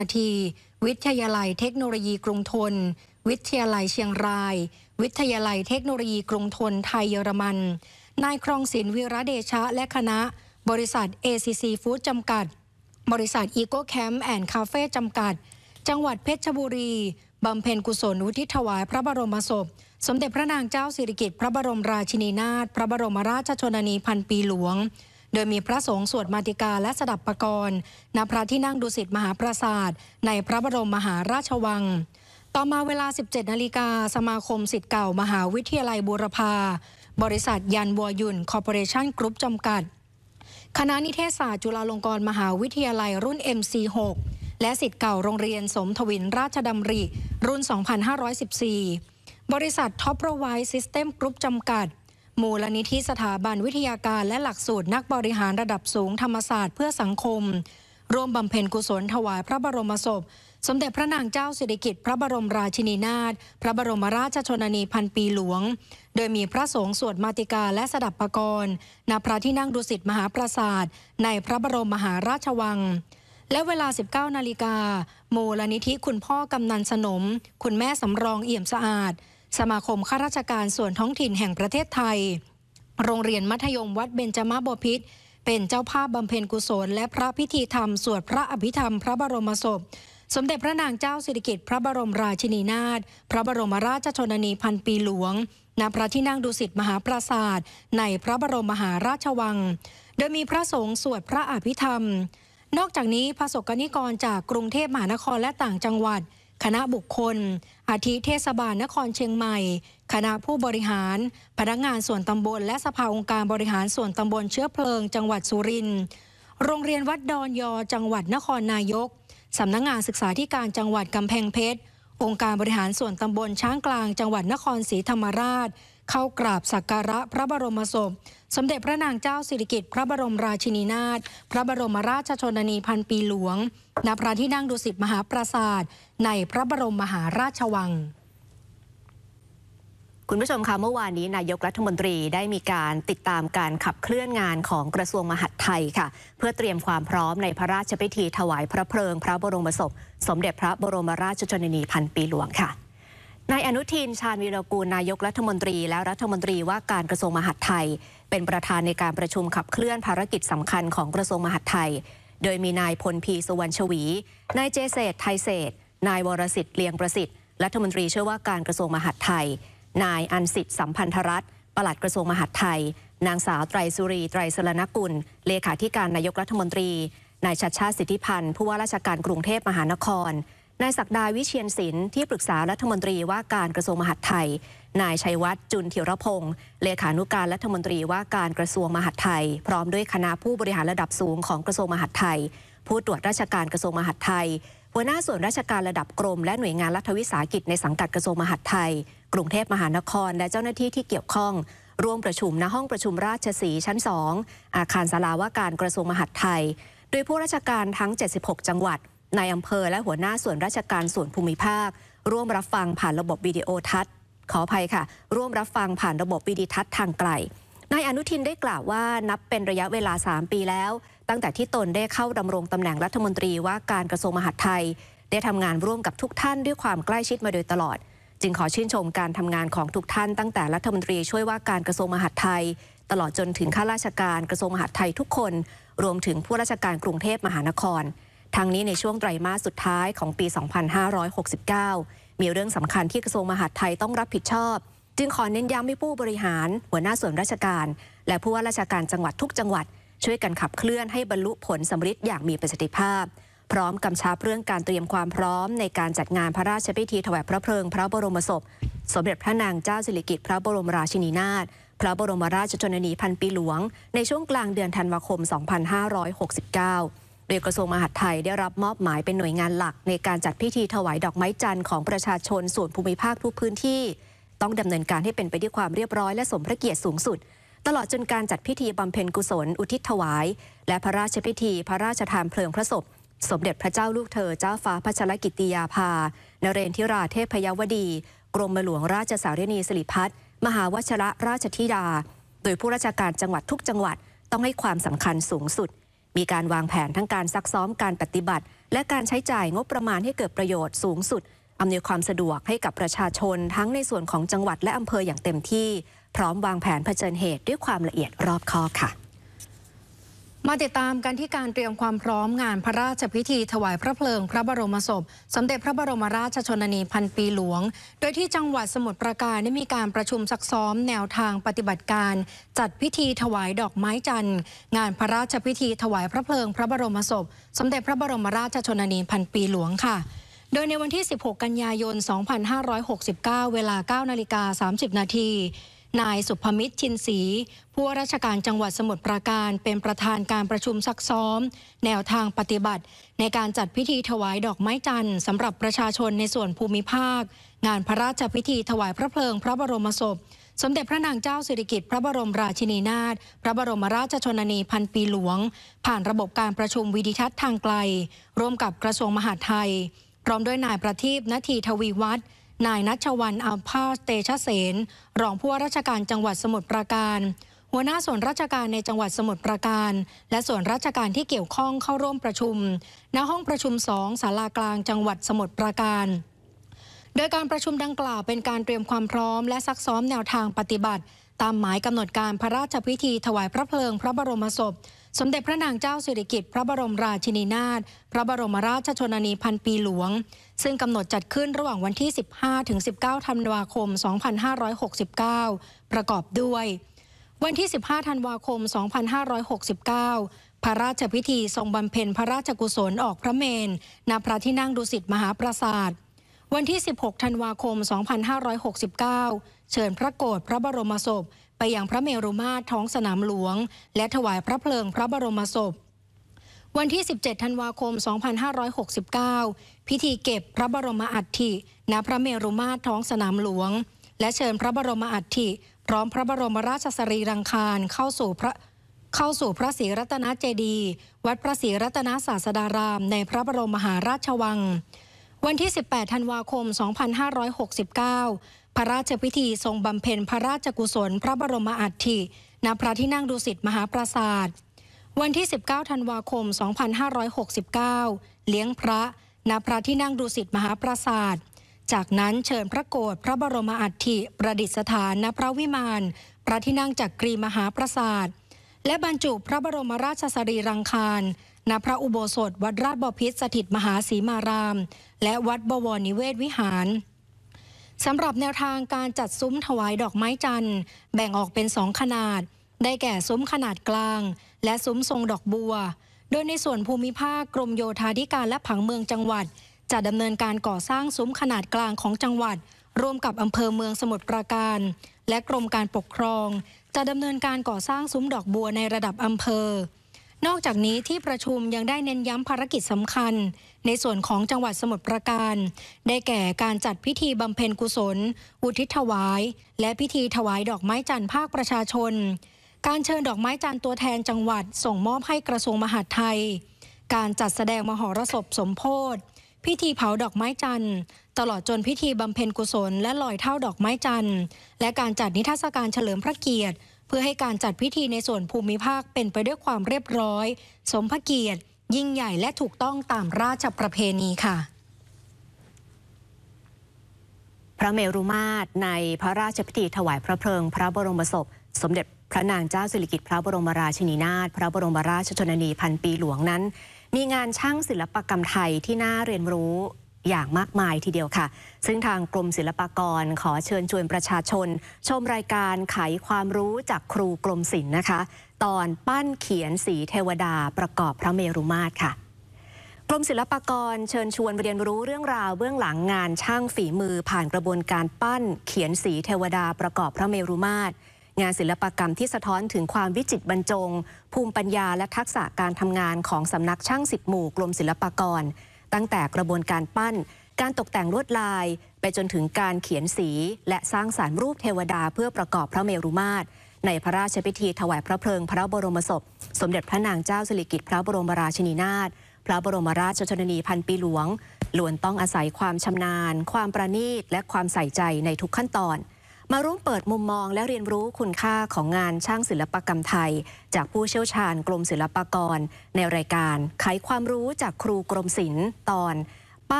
ที่วิทยาลัยเทคโนโลยีกรุงธนวิทยาลัยเชียงรายวิทยาลัยเทคโนโลยีกรุงธนไทยเยอรมันนายครองศิลป์วีระเดชะและคณะบริษัท ACC Food จำกัดบริษัท Eco Camp and Cafe จำกัดจังหวัดเพชรบุรีบำเพ็ญกุศลอุทิศถวายพระบรมศพสมเด็จพระนางเจ้าสิริกิติ์พระบรมราชินีนาถพระบรมราชชนนีพันปีหลวงโดยมีพระสงฆ์สวดมาติกาและสดับปกรณ์ณพระที่นั่งดุสิตมหาปราสาทในพระบรมมหาราชวังต่อมาเวลา 17 นาฬิกาสมาคมศิษย์เก่ามหาวิทยาลัยบูรพาบริษัทยันวัวยุ่นคอร์ปอเรชั่นกรุ๊ปจำกัดคณะนิเทศศาสตร์จุฬาลงกรณ์มหาวิทยาลัยรุ่น MC6 และศิษย์เก่าโรงเรียนสมทวินราชดำริรุ่น 2514 บริษัทท็อปโปรไวด์ซิสเต็มกรุ๊ปจำกัดมูลนิธิสถาบันวิทยาการและหลักสูตรนักบริหารระดับสูงธรรมศาสตร์เพื่อสังคมร่วมบำเพ็ญกุศลถวายพระบรมศพสมเด็จพระนางเจ้าสิริกิติ์พระบรมราชินีนาถพระบรมราชชนนีพันปีหลวงโดยมีพระสงฆ์สวดมาติกาและสดับปกรณ์ณพระที่นั่งดุสิตมหาปราสาทในพระบรมมหาราชวังและเวลา 19 นาฬิกามูลนิธิคุณพ่อกำนันสนมคุณแม่สำรองเอี่ยมสะอาดสมาคมข้าราชการส่วนท้องถิ่นแห่งประเทศไทยโรงเรียนมัธยมวัดเบญจมบพิตรเป็นเจ้าภาพบำเพ็ญกุศลและพระพิธีธรรมสวดพระอภิธรรมพระบรมศพสมเด็จพระนางเจ้าสิริกิติ์พระบรมราชินีนาถพระบรมราชชนนีพันปีหลวงณพระที่นั่งดุสิตมหาปราสาทในพระบรมมหาราชวังโดยมีพระสงฆ์สวดพระอภิธรรมนอกจากนี้ประสบนิกรจากกรุงเทพมหานครและต่างจังหวัดคณะบุคคลอาทิเทศบาลนครเชียงใหม่คณะผู้บริหารพนักงานส่วนตำบลและสภาองค์การบริหารส่วนตำบลเชื้อเพลิงจังหวัดสุรินทร์โรงเรียนวัดดอนยอจังหวัดนครนายกสำนักงานศึกษาธิการจังหวัดกำแพงเพชรองค์การบริหารส่วนตำบลช้างกลางจังหวัดนครศรีธรรมราชเข้ากราบสักการะพระบรมศพสมเด็จพระนางเจ้าสิริกิติ์พระบรมราชินีนาถพระบรมราชชนนีพันปีหลวงณพระที่นั่งดุสิตมหาปราสาทในพระบรมมหาราชวังคุณผู้ชมคะเมื่อวานนี้นายกรัฐมนตรีได้มีการติดตามการขับเคลื่อนงานของกระทรวงมหาดไทยค่ะเพื่อเตรียมความพร้อมในพระราชพิธีถวายพระเพลิงพระบรมศพสมเด็จพระบรมราชชนนีพันปีหลวงค่ะนายอนุทินชาญวีรกูลนายกรัฐมนตรีและรัฐมนตรีว่าการกระทรวงมหาดไทยเป็นประธานในการประชุมขับเคลื่อนภารกิจสำคัญของกระทรวงมหาดไทยโดยมีนายพลพีสุวรรณชวีนายเจเศษไทยเศษนายวรสิทธิ์เลียงประสิทธิ์รัฐมนตรีช่วยว่าการกระทรวงมหาดไทยนายอันสิทธิ์สัมพันธรัตน์ปลัดกระทรวงมหาดไทยนางสาวไตรสุรีไตรสรณกุลเลขาธิการนายกรัฐมนตรีนายชัชชาติสิทธิพันธ์ผู้ว่าราชการกรุงเทพมหานครนายศักดาวิเชียรศิลป์ที่ปรึกษารัฐมนตรีว่าการกระทรวงมหาดไทยนายชัยวัฒน์จุลเถียรพงศ์เลขานุการรัฐมนตรีว่าการกระทรวงมหาดไทยพร้อมด้วยคณะผู้บริหารระดับสูงของกระทรวงมหาดไทยผู้ตรวจราชการกระทรวงมหาดไทยหัวหน้าส่วนราชการระดับกรมและหน่วยงานรัฐวิสาหกิจในสังกัดกระทรวงมหาดไทยกรุงเทพมหานครและเจ้าหน้าที่ที่เกี่ยวข้องร่วมประชุมณห้องประชุมราชสีห์ชั้น 2อาคารศาลาว่าการกระทรวงมหาดไทยโดยผู้ราชการทั้ง76จังหวัดในอำเภอและหัวหน้าส่วนราชการส่วนภูมิภาคร่วมรับฟังผ่านระบบวิดีโอทัศน์ขออภัยค่ะร่วมรับฟังผ่านระบบวิดีทัศน์ทางไกลนายอนุทินได้กล่าวว่านับเป็นระยะเวลา3 ปีแล้วตั้งแต่ที่ตนได้เข้าดำรงตำแหน่งรัฐมนตรีว่าการกระทรวงมหาดไทยได้ทำงานร่วมกับทุกท่านด้วยความใกล้ชิดมาโดยตลอดจึงขอชื่นชมการทำงานของทุกท่านตั้งแต่รัฐมนตรีช่วยว่าการกระทรวงมหาดไทยตลอดจนถึงข้าราชการกระทรวงมหาดไทยทุกคนรวมถึงผู้ราชการกรุงเทพมหานครทั้งนี้ในช่วงไตรมาสสุดท้ายของปี 2569 มีเรื่องสำคัญที่กระทรวงมหาดไทยต้องรับผิดชอบจึงขอเน้นย้ำให้ผู้บริหารหัวหน้าส่วนราชการและผู้ว่าราชการจังหวัดทุกจังหวัดช่วยกันขับเคลื่อนให้บรรลุผลสำเร็จอย่างมีประสิทธิภาพพร้อมกำชับเรื่องการเตรียมความพร้อมในการจัดงานพระราชพิธีถวายพระเพลิงพระบรมศพสมเด็จพระนางเจ้าสิริกิติ์พระบรมราชินีนาถพระบรมราชชนนีพันปีหลวงในช่วงกลางเดือนธันวาคม 2569 โดยกระทรวงมหาดไทยได้รับมอบหมายเป็นหน่วยงานหลักในการจัดพิธีถวายดอกไม้จันทร์ของประชาชนส่วนภูมิภาคทุกพื้นที่ต้องดำเนินการให้เป็นไปด้วยความเรียบร้อยและสมพระเกียรติสูงสุดตลอดจนการจัดพิธีบำเพ็ญกุศลอุทิศถวายและพระราชพิธีพระราชทานเพลิงพระศพสมเด็จพระเจ้าลูกเธอเจ้าฟ้าพัชรกิติยาภานเรนทิราเทพยวดีกรมหลวงราชสารินีสิริพัฒน์มหาวชิรราชธิดาโดยผู้ราชการจังหวัดทุกจังหวัดต้องให้ความสำคัญสูงสุดมีการวางแผนทั้งการซักซ้อมการปฏิบัติและการใช้จ่ายงบประมาณให้เกิดประโยชน์สูงสุดอำนวยความสะดวกให้กับประชาชนทั้งในส่วนของจังหวัดและอำเภออย่างเต็มที่พร้อมวางแผนเผชิญเหตุด้วยความละเอียดรอบคอบค่ะมาติดตามกันที่การเตรียมความพร้อมงานพระราชพิธีถวายพระเพลิงพระบรมศพสมเด็จพระบรมราชชนนีพันปีหลวงโดยที่จังหวัดสมุทรปราการได้มีการประชุมซักซ้อมแนวทางปฏิบัติการจัดพิธีถวายดอกไม้จันทร์งานพระราชพิธีถวายพระเพลิงพระบรมศพสมเด็จพระบรมราชชนนีพันปีหลวงค่ะโดยในวันที่ 16 กันยายน 2569 เวลา 9:30 นาทีนายสุภมิตรชินศรีผู้ว่าราชการจังหวัดสมุทรปราการเป็นประธานการประชุมซักซ้อมแนวทางปฏิบัติในการจัดพิธีถวายดอกไม้จันทร์สำหรับประชาชนในส่วนภูมิภาคงานพระราชพิธีถวายพระเพลิงพระบรมศพสมเด็จพระนางเจ้าสิริกิติ์พระบรมราชินีนาถพระบรมราชชนนีพันปีหลวงผ่านระบบการประชุมวิดิทัศน์ทางไกลร่วมกับกระทรวงมหาดไทยพร้อมด้วยนายประทีปณทีทวีวัฒน์นายณัชวรรณ อัมพาเตชะเสนรองผู้ว่าราชการจังหวัดสมุทรปราการหัวหน้าส่วนราชการในจังหวัดสมุทรปราการและส่วนราชการที่เกี่ยวข้องเข้าร่วมประชุมณห้องประชุม 2 ศาลากลางจังหวัดสมุทรปราการโดยการประชุมดังกล่าวเป็นการเตรียมความพร้อมและซักซ้อมแนวทางปฏิบัติตามหมายกำหนดการพระราชพิธีถวายพระเพลิงพระบรมศพสมเด็จพระนางเจ้าสิริกิติ์พระบรมราชินีนาถพระบรมราชชนนีพันปีหลวงซึ่งกำหนดจัดขึ้นระหว่างวันที่ 15-19 ธันวาคม 2569 ประกอบด้วยวันที่ 15 ธันวาคม 2569 พระราชพิธีทรงบำเพ็ญพระราชกุศลออกพระเมรุ ณ พระที่นั่งดุสิตมหาปราสาทวันที่ 16 ธันวาคม 2569 เชิญพระโกรธพระบรมศพไปยังพระเมรุมาตรท้องสนามหลวงและถวายพระเพลิงพระบรมศพวันที่ 17 ธันวาคม 2569 พิธีเก็บพระบรมอัฐิณพระเมรุมาตรท้องสนามหลวงและเชิญพระบรมอัฐิพร้อมพระบรมราชสรีรังคารเข้าสู่พระศรีรัตนเจดีย์วัดพระศรีรัตนศาสดารามในพระบรมมหาราชวังวันที่ 18 ธันวาคม 2569 พระราชพิธีทรงบำเพ็ญพระราชกุศลพระบรมอัฐิณพระที่นั่งดุสิตมหาปราสาทวันที่ 19 ธันวาคม 2569 เลี้ยงพระณพระที่นั่งดุสิตมหาปราสาทจากนั้นเชิญพระโกรธพระบรมอัฐิประดิษฐานณพระวิมานพระที่นั่งจักรีมหาปราสาทและบรรจุพระบรมราชสรีรังคารณพระอุโบสถวัดราชบพิตรสถิตมหาสีมารามและวัดบวรนิเวศวิหารสำหรับแนวทางการจัดซุ้มถวายดอกไม้จันทร์แบ่งออกเป็น2ขนาดได้แก่ซุ้มขนาดกลางและซุ้มทรงดอกบัวโดยในส่วนภูมิภาคกรมโยธาธิการและผังเมืองจังหวัดจะดำเนินการก่อสร้างซุ้มขนาดกลางของจังหวัดร่วมกับอำเภอเมืองสมุทรปราการและกรมการปกครองจะดำเนินการก่อสร้างซุ้มดอกบัวในระดับอำเภอนอกจากนี้ที่ประชุมยังได้เน้นย้ำภารกิจสำคัญในส่วนของจังหวัดสมุทรปราการได้แก่การจัดพิธีบำเพ็ญกุศลอุทิศถวายและพิธีถวายดอกไม้จันทร์ภาคประชาชนการเชิญดอกไม้จันทร์ตัวแทนจังหวัดส่งมอบให้กระทรวงมหาดไทยการจัดแสดงมหรสพสมโภชพิธีเผาดอกไม้จันทร์ตลอดจนพิธีบำเพ็ญกุศลและลอยเท่าดอกไม้จันทร์และการจัดนิทรรศการเฉลิมพระเกียรติเพื่อให้การจัดพิธีในส่วนภูมิภาคเป็นไปด้วยความเรียบร้อยสมพระเกียรติยิ่งใหญ่และถูกต้องตามราชประเพณีค่ะพระเมรุมาตรในพระราชพิธีถวายพระเพลิงพระบรมศพสมเด็จพระนางเจ้าสิริกิติ์พระบรมราชินีนาถพระบรมราชชนนีพันปีหลวงนั้นมีงานช่างศิลปกรรมไทยที่น่าเรียนรู้อย่างมากมายทีเดียวค่ะซึ่งทางกรมศิลปากรขอเชิญชวนประชาชนชมรายการไขความรู้จากครูกรมศิลป์นะคะตอนปั้นเขียนสีเทวดาประกอบพระเมรุมาตรค่ะกรมศิลปากรเชิญชวนเรียนรู้เรื่องราวเบื้องหลังงานช่างฝีมือผ่านกระบวนการปั้นเขียนสีเทวดาประกอบพระเมรุมาตรงานศิลปกรรมที่สะท้อนถึงความวิจิตรบรรจงภูมิปัญญาและทักษะการทำงานของสำนักช่าง10หมู่กรมศิลปากรตั้งแต่กระบวนการปั้นการตกแต่งลวดลายไปจนถึงการเขียนสีและสร้างสรรค์รูปเทวดาเพื่อประกอบพระเมรุมาตรในพระราชพิธีถวายพระเพลิงพระบรมศพสมเด็จพระนางเจ้าสิริกิติ์พระบรมราชินีนาถพระบรมราชชนนีพันปีหลวงล้วนต้องอาศัยความชำนาญความประณีตและความใส่ใจในทุกขั้นตอนมาร่วมเปิดมุมมองและเรียนรู้คุณค่าของงานช่างศิลปกรรมไทยจากผู้เชี่ยวชาญกรมศิลปากรในรายการไขความรู้จากครูกรมศิลป์ตอน